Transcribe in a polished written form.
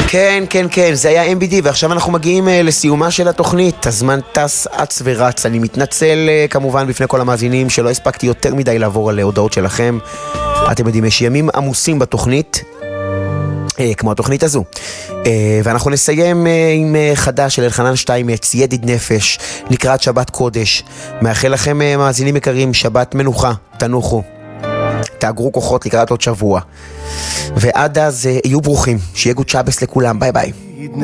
כן, כן, כן, זה היה MBD, ועכשיו אנחנו מגיעים לסיומה של התוכנית. הזמן טס, אץ ורץ. אני מתנצל כמובן בפני כל המאזינים שלא הספקתי יותר מדי לעבור על הודעות שלכם. אתם יודעים, יש ימים עמוסים בתוכנית, כמו התוכנית הזו. ואנחנו נסיים עם חדש של אלחנן שטיימץ, ידיד נפש, לקראת שבת קודש. מאחל לכם מאזינים יקרים, שבת מנוחה, תנוחו, תאגרו כוחות לקראת עוד שבוע. ועד אז יהיו ברוכים, שיהיה גוד שבס לכולם, ביי ביי.